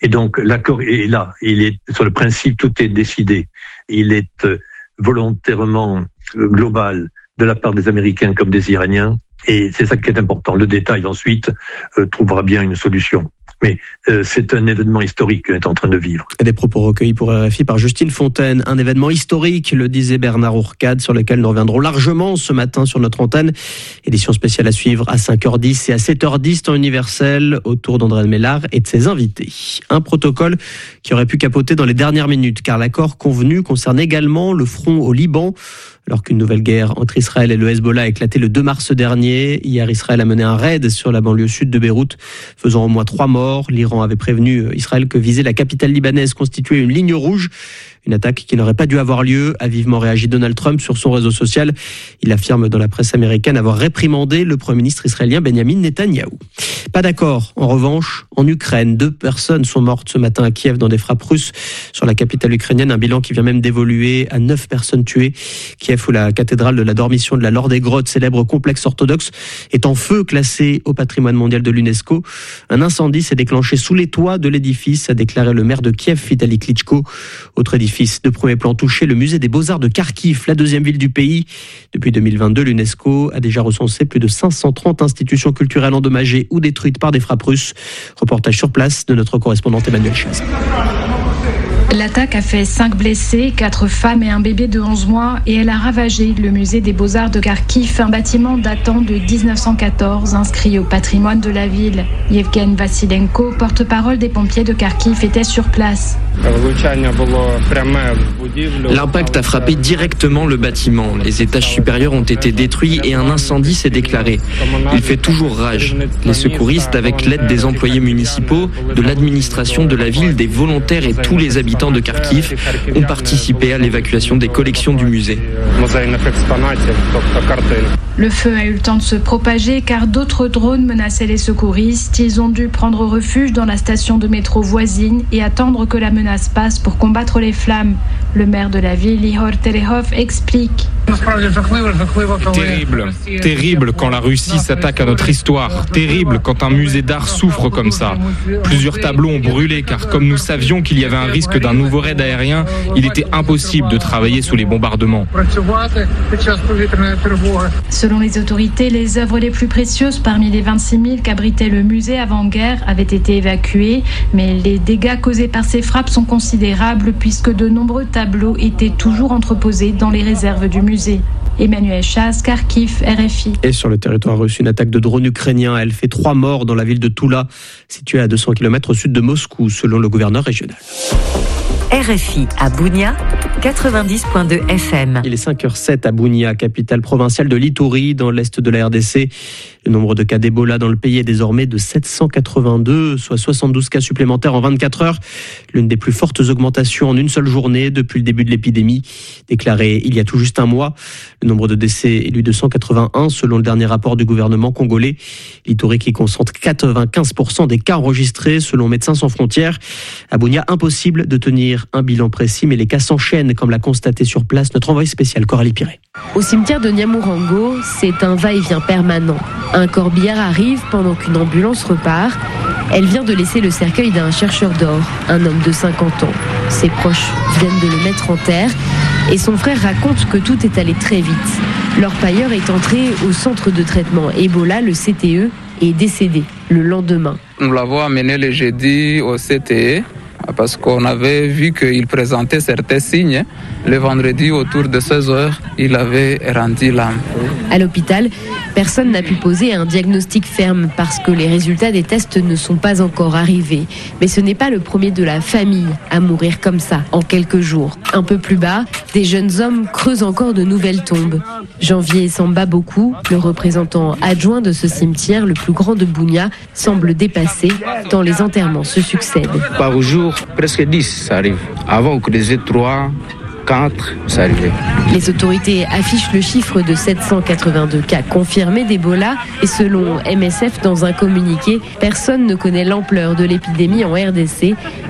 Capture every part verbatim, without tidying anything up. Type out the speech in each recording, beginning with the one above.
Et donc l'accord est là. Il est sur le principe, tout est décidé. Il est volontairement global de la part des Américains comme des Iraniens. Et c'est ça qui est important. Le détail ensuite euh, trouvera bien une solution. Mais euh, c'est un événement historique qu'on est en train de vivre. Et des propos recueillis pour R F I par Justine Fontaine. Un événement historique, le disait Bernard Ourcade, sur lequel nous reviendrons largement ce matin sur notre antenne. Édition spéciale à suivre à cinq heures dix et à sept heures dix, temps universel, autour d'André Mélard et de ses invités. Un protocole qui aurait pu capoter dans les dernières minutes, car l'accord convenu concerne également le front au Liban. Alors qu'une nouvelle guerre entre Israël et le Hezbollah a éclaté le deux mars dernier. Hier, Israël a mené un raid sur la banlieue sud de Beyrouth, faisant au moins trois morts. L'Iran avait prévenu Israël que viser la capitale libanaise constituait une ligne rouge. Une attaque qui n'aurait pas dû avoir lieu, a vivement réagi Donald Trump sur son réseau social. Il affirme dans la presse américaine avoir réprimandé le Premier ministre israélien Benjamin Netanyahou. Pas d'accord, en revanche, en Ukraine. Deux personnes sont mortes ce matin à Kiev dans des frappes russes sur la capitale ukrainienne. Un bilan qui vient même d'évoluer à neuf personnes tuées. Kiev, où la cathédrale de la Dormition de la Laure des Grottes, célèbre complexe orthodoxe, est en feu, classé au patrimoine mondial de l'UNESCO. Un incendie s'est déclenché sous les toits de l'édifice, a déclaré le maire de Kiev, Vitali Klitschko. Autre édifice de premier plan touché, le musée des Beaux-Arts de Kharkiv, la deuxième ville du pays. Depuis deux mille vingt-deux, l'UNESCO a déjà recensé plus de cinq cent trente institutions culturelles endommagées ou détruites par des frappes russes. Reportage sur place de notre correspondante Emmanuel Chaz. L'attaque a fait cinq blessés, quatre femmes et un bébé de onze mois et elle a ravagé le musée des Beaux-Arts de Kharkiv, un bâtiment datant de dix-neuf cent quatorze, inscrit au patrimoine de la ville. Yevgen Vassilenko, porte-parole des pompiers de Kharkiv, était sur place. L'impact a frappé directement le bâtiment. Les étages supérieurs ont été détruits et un incendie s'est déclaré. Il fait toujours rage. Les secouristes, avec l'aide des employés municipaux, de l'administration de la ville, des volontaires et tous les habitants de Kharkiv ont participé à l'évacuation des collections du musée. Le feu a eu le temps de se propager car d'autres drones menaçaient les secouristes. Ils ont dû prendre refuge dans la station de métro voisine et attendre que la menace passe pour combattre les flammes. Le maire de la ville, Ihor Terehov, explique. Terrible, terrible quand la Russie s'attaque à notre histoire. Terrible quand un musée d'art souffre comme ça. Plusieurs tableaux ont brûlé car comme nous savions qu'il y avait un risque d'un nouveau raid aérien, il était impossible de travailler sous les bombardements. Selon les autorités, les œuvres les plus précieuses parmi les vingt-six mille qu'abritait le musée avant-guerre avaient été évacuées, mais les dégâts causés par ces frappes sont considérables puisque de nombreux tableaux étaient toujours entreposés dans les réserves du musée. Emmanuel Chaz, Kharkiv, R F I. Et sur le territoire russe, une attaque de drone ukrainien. Elle fait trois morts dans la ville de Toula, située à deux cents kilomètres au sud de Moscou, selon le gouverneur régional. R F I à Bounia, quatre-vingt-dix virgule deux F M. Il est cinq heures sept à Bounia, capitale provinciale de l'Itourie, dans l'est de la R D C. Le nombre de cas d'Ebola dans le pays est désormais de sept cent quatre-vingt-deux, soit soixante-douze cas supplémentaires en vingt-quatre heures. L'une des plus fortes augmentations en une seule journée depuis le début de l'épidémie, déclarée il y a tout juste un mois. Le nombre de décès est lui de cent quatre-vingt-un, selon le dernier rapport du gouvernement congolais. L'Itourie qui concentre quatre-vingt-quinze pour cent des cas enregistrés, selon Médecins sans frontières. À Bounia, impossible de tenir un bilan précis, mais les cas s'enchaînent, comme l'a constaté sur place notre envoyé spécial Coralie Piré. Au cimetière de Nyamurango, c'est un va-et-vient permanent. Un corbillard arrive pendant qu'une ambulance repart. Elle vient de laisser le cercueil d'un chercheur d'or, un homme de cinquante ans. Ses proches viennent de le mettre en terre et son frère raconte que tout est allé très vite. Leur pailleur est entré au centre de traitement Ebola, le C T E, et est décédé le lendemain. Nous l'avons amené le jeudi au C T E parce qu'on avait vu qu'il présentait certains signes. Le vendredi, autour de seize heures, il avait rendu l'âme. À l'hôpital, personne n'a pu poser un diagnostic ferme parce que les résultats des tests ne sont pas encore arrivés. Mais ce n'est pas le premier de la famille à mourir comme ça, en quelques jours. Un peu plus bas, des jeunes hommes creusent encore de nouvelles tombes. Janvier Samba Boku, le représentant adjoint de ce cimetière, le plus grand de Bounia, semble dépassé tant les enterrements se succèdent. Par jour, presque dix, ça arrive. Avant, on connaissait trois, quatre, ça arrivait. Les autorités affichent le chiffre de sept cent quatre-vingt-deux cas confirmés d'Ebola et selon M S F dans un communiqué, personne ne connaît l'ampleur de l'épidémie en R D C.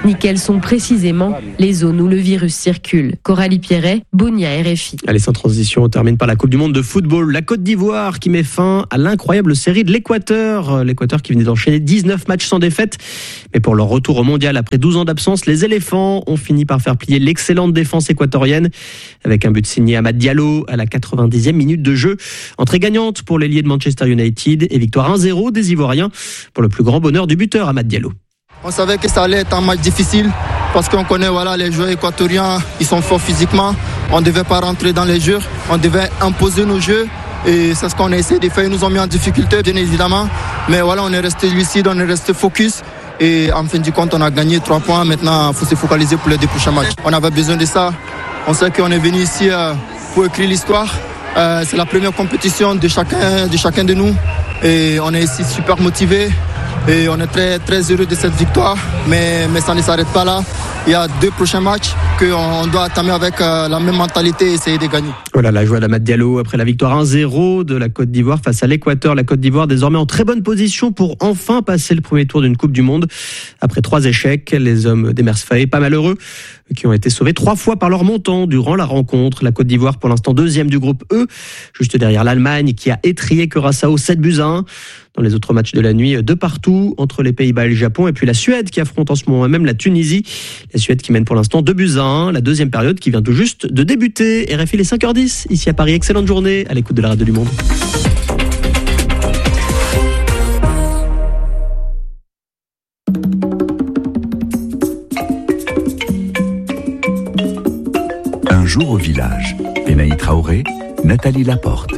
ni quelles sont précisément les zones où le virus circule. Coralie Pierret, Bunia, R F I. Allez, sans transition, on termine par la Coupe du Monde de football. La Côte d'Ivoire qui met fin à l'incroyable série de l'Équateur. L'Équateur qui venait d'enchaîner dix-neuf matchs sans défaite. Mais pour leur retour au mondial après douze ans d'absence, les éléphants ont fini par faire plier l'excellente défense équatorienne avec un but signé Amad Diallo à la quatre-vingt-dixième minute de jeu. Entrée gagnante pour l'ailier de Manchester United et victoire un zéro des Ivoiriens pour le plus grand bonheur du buteur Amad Diallo. On savait que ça allait être un match difficile parce qu'on connaît voilà, les joueurs équatoriens, ils sont forts physiquement. On ne devait pas rentrer dans les jeux, on devait imposer nos jeux. Et c'est ce qu'on a essayé de faire. Ils nous ont mis en difficulté, bien évidemment. Mais voilà, on est resté lucide, on est resté focus. Et en fin du compte, on a gagné trois points. Maintenant, il faut se focaliser pour les deux prochains matchs. On avait besoin de ça. On sait qu'on est venu ici pour écrire l'histoire. C'est la première compétition de chacun, de chacun de nous. Et on est ici super motivés. Et on est très, très heureux de cette victoire. Mais, mais ça ne s'arrête pas là. Il y a deux prochains matchs qu'on doit entamer avec la même mentalité et essayer de gagner. Voilà la joie d'Amad Diallo après la victoire un zéro de la Côte d'Ivoire face à l'Équateur. La Côte d'Ivoire désormais en très bonne position pour enfin passer le premier tour d'une Coupe du Monde. Après trois échecs, les hommes d'Emers Faé, pas malheureux, qui ont été sauvés trois fois par leur montant durant la rencontre. La Côte d'Ivoire pour l'instant deuxième du groupe E, juste derrière l'Allemagne qui a étrié Curaçao sept buts à un. Dans les autres matchs de la nuit, de partout, entre les Pays-Bas et le Japon, et puis la Suède qui affronte en ce moment même la Tunisie. La Suède qui mène pour l'instant deux buts à un, la deuxième période qui vient tout juste de débuter. R F I, les cinq heures dix, ici à Paris. Excellente journée à l'écoute de la radio du Monde. Un jour au village. Benaï Traoré, Nathalie Laporte.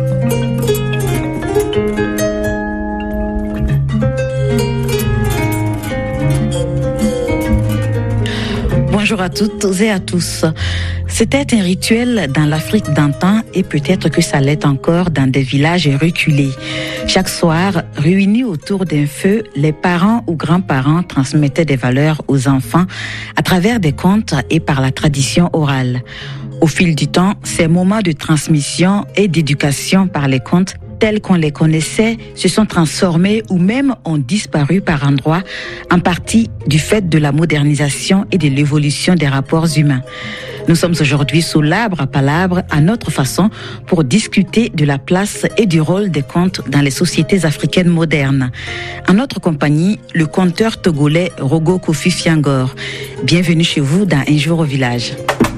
Bonjour à toutes et à tous. C'était un rituel dans l'Afrique d'antan et peut-être que ça l'est encore dans des villages reculés. Chaque soir, réunis autour d'un feu, les parents ou grands-parents transmettaient des valeurs aux enfants à travers des contes et par la tradition orale. Au fil du temps, ces moments de transmission et d'éducation par les contes tels qu'on les connaissait se sont transformés ou même ont disparu par endroits, en partie du fait de la modernisation et de l'évolution des rapports humains. Nous sommes aujourd'hui sous l'arbre à palabres à notre façon pour discuter de la place et du rôle des contes dans les sociétés africaines modernes. En notre compagnie, le conteur togolais Rogo Kofi Fiangor. Bienvenue chez vous dans Un jour au village.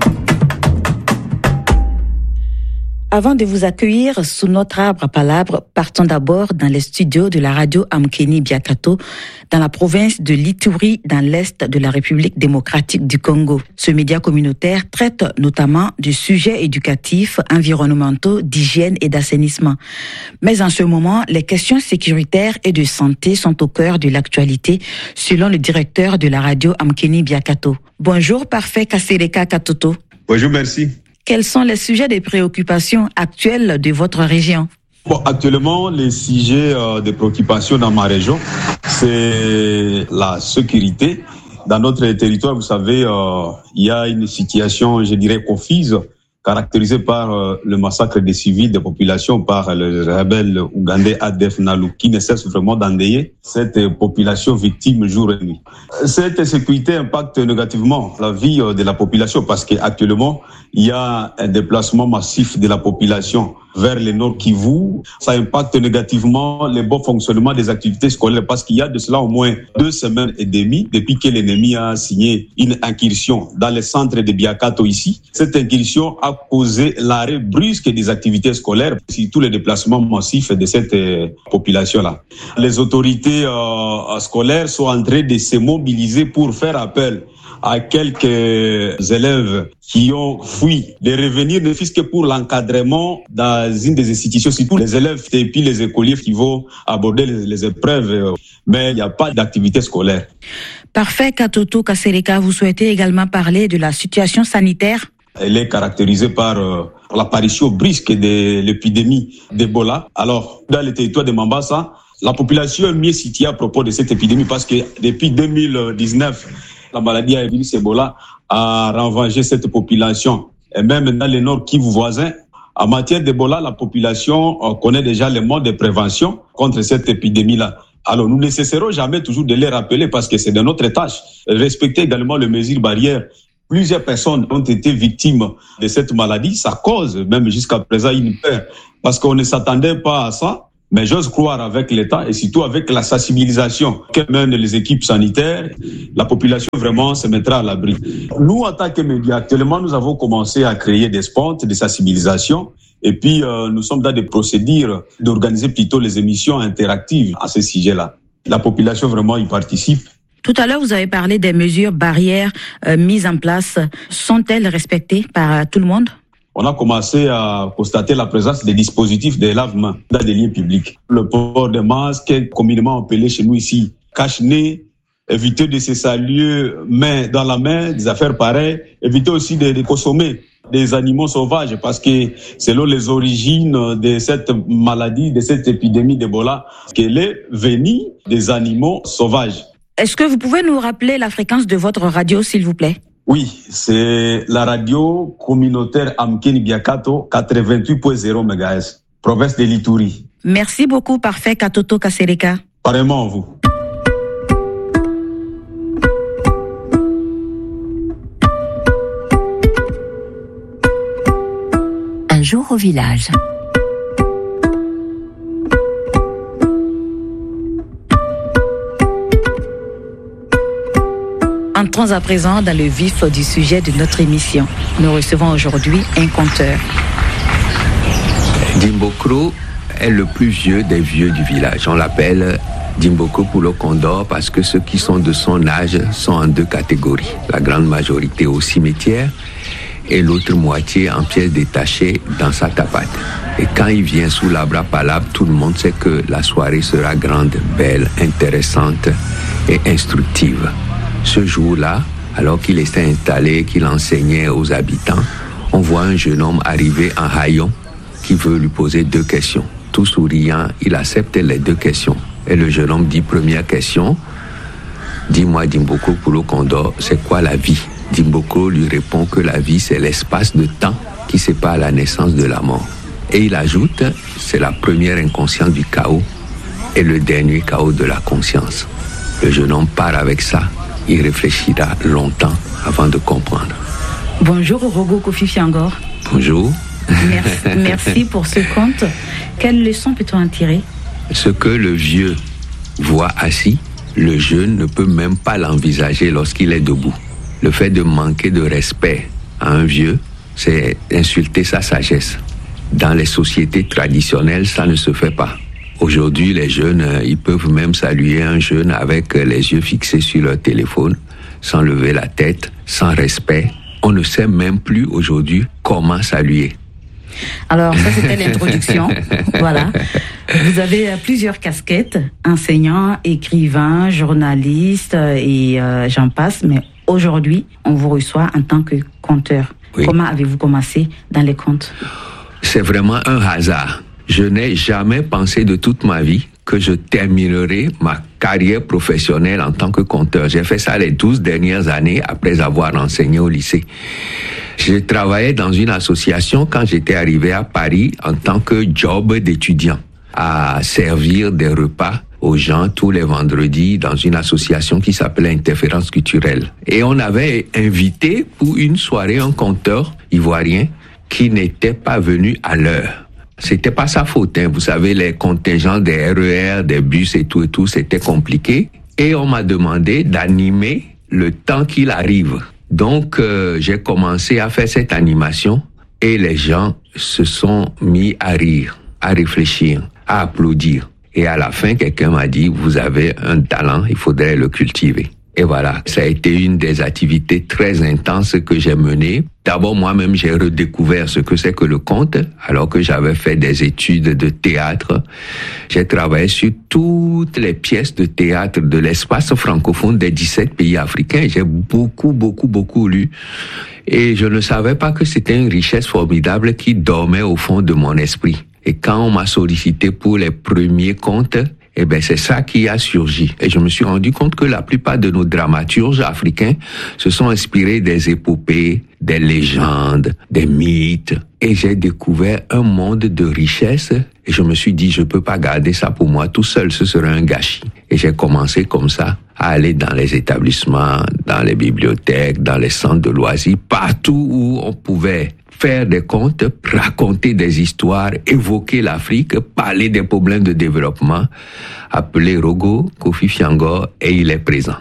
Avant de vous accueillir sous notre arbre à palabres, partons d'abord dans les studios de la radio Amkeni Biakato, dans la province de l'Ituri, dans l'est de la République démocratique du Congo. Ce média communautaire traite notamment de sujets éducatifs, environnementaux, d'hygiène et d'assainissement. Mais en ce moment, les questions sécuritaires et de santé sont au cœur de l'actualité, selon le directeur de la radio Amkeni Biakato. Bonjour, Parfait Kasereka Katoto. Bonjour, merci. Quels sont les sujets de préoccupation actuels de votre région? Bon, actuellement, les sujets euh, de préoccupation dans ma région, c'est la sécurité. Dans notre territoire, vous savez, euh, il y a une situation, je dirais, confuse, caractérisée par euh, le massacre des civils, des populations par le rebelle ougandais A D F Nalu, qui ne cesse vraiment d'endeuiller cette population victime jour et nuit. Cette sécurité impacte négativement la vie de la population parce qu'actuellement, il y a un déplacement massif de la population vers le nord Kivu. Ça impacte négativement le bon fonctionnement des activités scolaires parce qu'il y a de cela au moins deux semaines et demie depuis que l'ennemi a signé une incursion dans le centre de Biakato ici. Cette incursion a causé l'arrêt brusque des activités scolaires, surtout les déplacements massifs de cette euh, population-là. Les autorités euh, scolaires sont en train de se mobiliser pour faire appel à quelques élèves qui ont fui de revenir, ne fût-ce que pour l'encadrement dans une des institutions, surtout les élèves et puis les écoliers qui vont aborder les, les épreuves, mais il n'y a pas d'activité scolaire. Parfait, Katoto Kasereka, vous souhaitez également parler de la situation sanitaire? Elle est caractérisée par euh, l'apparition brusque de l'épidémie d'Ebola. Alors, dans le territoire de Mambasa, la population est mieux située à propos de cette épidémie parce que depuis deux mille dix-neuf, la maladie à virus Ebola a ravagé cette population. Et même dans le nord Kivu voisin, en matière d'Ebola, la population connaît déjà les modes de prévention contre cette épidémie-là. Alors, nous ne cesserons jamais toujours de les rappeler parce que c'est de notre tâche. Respecter également les mesures barrières. Plusieurs personnes ont été victimes de cette maladie. Ça cause même jusqu'à présent une peur parce qu'on ne s'attendait pas à ça. Mais j'ose croire avec l'État et surtout avec la sensibilisation que mènent les équipes sanitaires, la population vraiment se mettra à l'abri. Nous, en tant que médias, actuellement, nous avons commencé à créer des spots de sensibilisation et puis euh, nous sommes dans des procédures d'organiser plutôt les émissions interactives à ce sujet-là. La population vraiment y participe. Tout à l'heure, vous avez parlé des mesures barrières euh, mises en place. Sont-elles respectées par euh, tout le monde ? On a commencé à constater la présence des dispositifs de lave-mains dans des lieux publics. Le port des masques, communément appelé chez nous ici cache-nez, éviter de se saluer main dans la main, des affaires pareilles, éviter aussi de, de consommer des animaux sauvages parce que selon les origines de cette maladie, de cette épidémie d'Ebola, qu'elle est venue des animaux sauvages. Est-ce que vous pouvez nous rappeler la fréquence de votre radio, s'il vous plaît ? Oui, c'est la radio communautaire Amkeni Biakato quatre-vingt-huit virgule zéro mégahertz, province de l'Ituri. Merci beaucoup, parfait Katoto Kasereka. Pareillement à vous. Un jour au village. Entrons à présent dans le vif du sujet de notre émission. Nous recevons aujourd'hui un conteur. Dimbokro est le plus vieux des vieux du village. On l'appelle Dimbokro Pulo Condor parce que ceux qui sont de son âge sont en deux catégories. La grande majorité au cimetière et l'autre moitié en pièces détachées dans sa tapate. Et quand il vient sous l'abra palabre, tout le monde sait que la soirée sera grande, belle, intéressante et instructive. Ce jour-là, alors qu'il était installé, qu'il enseignait aux habitants, on voit un jeune homme arriver en haillon qui veut lui poser deux questions. Tout souriant, il accepte les deux questions. Et le jeune homme dit, première question, dis-moi Dimbokro Pulo Condor, c'est quoi la vie? Dimbokro lui répond que la vie, c'est l'espace de temps qui sépare la naissance de la mort. Et il ajoute, c'est la première inconscience du chaos et le dernier chaos de la conscience. Le jeune homme part avec ça. Il réfléchira longtemps avant de comprendre. Bonjour Rogo Kofi Fiangor. Bonjour. Merci, merci pour ce conte. Quelle leçon peut-on en tirer? Ce que le vieux voit assis, le jeune ne peut même pas l'envisager lorsqu'il est debout. Le fait de manquer de respect à un vieux, c'est insulter sa sagesse. Dans les sociétés traditionnelles, ça ne se fait pas. Aujourd'hui, les jeunes, ils peuvent même saluer un jeune avec les yeux fixés sur leur téléphone, sans lever la tête, sans respect. On ne sait même plus aujourd'hui comment saluer. Alors, ça, c'était l'introduction. Voilà. Vous avez plusieurs casquettes, enseignant, écrivain, journaliste et euh, j'en passe. Mais aujourd'hui, on vous reçoit en tant que conteur. Oui. Comment avez-vous commencé dans les contes? C'est vraiment un hasard. Je n'ai jamais pensé de toute ma vie que je terminerai ma carrière professionnelle en tant que conteur. J'ai fait ça les douze dernières années après avoir enseigné au lycée. J'ai travaillé dans une association quand j'étais arrivé à Paris en tant que job d'étudiant, à servir des repas aux gens tous les vendredis dans une association qui s'appelait Interférence culturelle. Et on avait invité pour une soirée un conteur ivoirien qui n'était pas venu à l'heure. C'était pas sa faute, hein. Vous savez, les contingents des R E R, des bus et tout et tout, c'était compliqué. Et on m'a demandé d'animer le temps qu'il arrive. Donc, euh, j'ai commencé à faire cette animation et les gens se sont mis à rire, à réfléchir, à applaudir. Et à la fin, quelqu'un m'a dit, vous avez un talent, il faudrait le cultiver. Et voilà, ça a été une des activités très intenses que j'ai menées. D'abord, moi-même, j'ai redécouvert ce que c'est que le conte, alors que j'avais fait des études de théâtre. J'ai travaillé sur toutes les pièces de théâtre de l'espace francophone des dix-sept pays africains. J'ai beaucoup, beaucoup, beaucoup lu. Et je ne savais pas que c'était une richesse formidable qui dormait au fond de mon esprit. Et quand on m'a sollicité pour les premiers contes, eh ben, c'est ça qui a surgi. Et je me suis rendu compte que la plupart de nos dramaturges africains se sont inspirés des épopées, des légendes, des mythes. Et j'ai découvert un monde de richesse Et je me suis dit, je peux pas garder ça pour moi tout seul, ce serait un gâchis. Et j'ai commencé comme ça à aller dans les établissements, dans les bibliothèques, dans les centres de loisirs, partout où on pouvait faire des contes, raconter des histoires, évoquer l'Afrique, parler des problèmes de développement, appeler Rogo, Kofi Fiangor, et il est présent.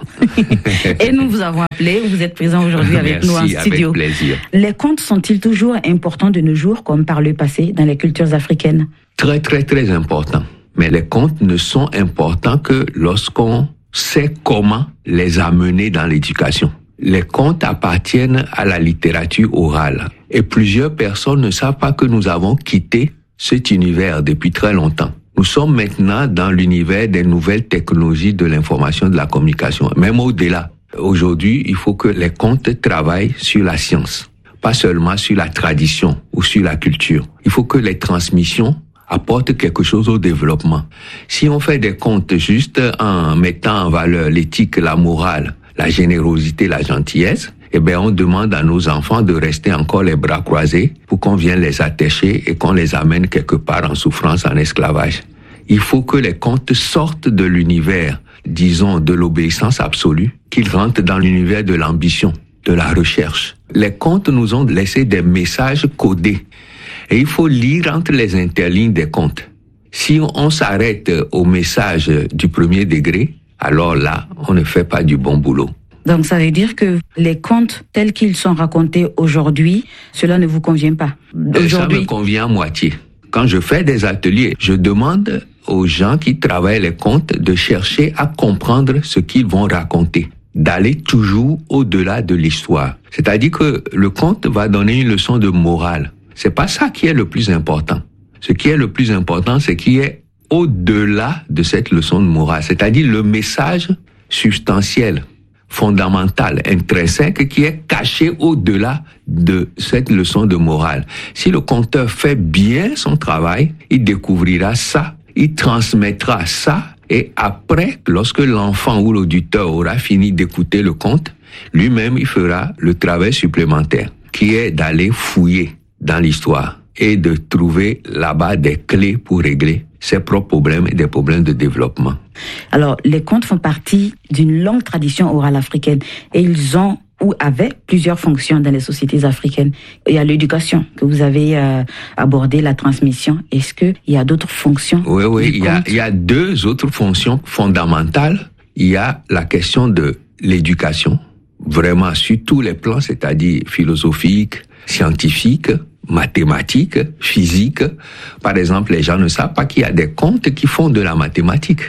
Et nous vous avons appelé, vous êtes présent aujourd'hui avec Merci, nous en studio. Avec plaisir. Les contes sont-ils toujours importants de nos jours, comme par le passé, dans les cultures africaines? Très, très, très importants. Mais les contes ne sont importants que lorsqu'on sait comment les amener dans l'éducation. Les contes appartiennent à la littérature orale. Et plusieurs personnes ne savent pas que nous avons quitté cet univers depuis très longtemps. Nous sommes maintenant dans l'univers des nouvelles technologies de l'information et de la communication, même au-delà. Aujourd'hui, il faut que les contes travaillent sur la science, pas seulement sur la tradition ou sur la culture. Il faut que les transmissions apportent quelque chose au développement. Si on fait des contes juste en mettant en valeur l'éthique, la morale, la générosité, la gentillesse, eh bien, on demande à nos enfants de rester encore les bras croisés pour qu'on vienne les attacher et qu'on les amène quelque part en souffrance, en esclavage. Il faut que les contes sortent de l'univers, disons, de l'obéissance absolue, qu'ils rentrent dans l'univers de l'ambition, de la recherche. Les contes nous ont laissé des messages codés et il faut lire entre les interlignes des contes. Si on s'arrête au message du premier degré, alors là, on ne fait pas du bon boulot. Donc ça veut dire que les contes tels qu'ils sont racontés aujourd'hui, cela ne vous convient pas? Ça me convient à moitié. Quand je fais des ateliers, je demande aux gens qui travaillent les contes de chercher à comprendre ce qu'ils vont raconter, d'aller toujours au-delà de l'histoire. C'est-à-dire que le conte va donner une leçon de morale. C'est pas ça qui est le plus important. Ce qui est le plus important, c'est qu'il y ait au-delà de cette leçon de morale, c'est-à-dire le message substantiel, fondamental, intrinsèque qui est caché au-delà de cette leçon de morale. Si le conteur fait bien son travail, il découvrira ça, il transmettra ça, et après, lorsque l'enfant ou l'auditeur aura fini d'écouter le conte, lui-même il fera le travail supplémentaire, qui est d'aller fouiller dans l'histoire et de trouver là-bas des clés pour régler ses propres problèmes et des problèmes de développement. Alors, les contes font partie d'une longue tradition orale africaine et ils ont ou avaient plusieurs fonctions dans les sociétés africaines. Il y a l'éducation que vous avez euh, abordé, la transmission. Est-ce qu'il y a d'autres fonctions? Oui, oui, il y a, il y a deux autres fonctions fondamentales. Il y a la question de l'éducation, vraiment sur tous les plans, c'est-à-dire philosophique, scientifique, mathématiques, physique. Par exemple, les gens ne savent pas qu'il y a des contes qui font de la mathématique.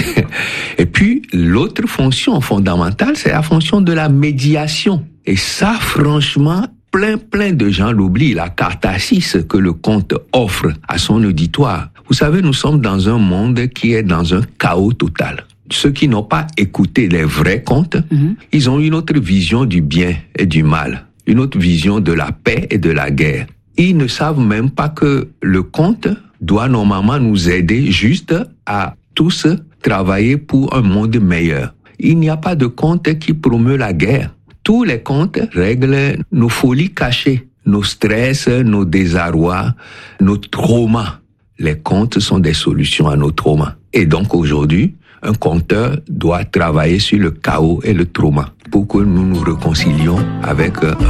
Et puis, l'autre fonction fondamentale, c'est la fonction de la médiation. Et ça, franchement, plein, plein de gens l'oublient, la catharsis que le conte offre à son auditoire. Vous savez, nous sommes dans un monde qui est dans un chaos total. Ceux qui n'ont pas écouté les vrais contes, mm-hmm. ils ont une autre vision du bien et du mal, une autre vision de la paix et de la guerre. Ils ne savent même pas que le conte doit normalement nous aider juste à tous travailler pour un monde meilleur. Il n'y a pas de conte qui promeut la guerre. Tous les contes règlent nos folies cachées, nos stress, nos désarrois, nos traumas. Les contes sont des solutions à nos traumas. Et donc aujourd'hui, un conteur doit travailler sur le chaos et le trauma pour que nous nous réconcilions avec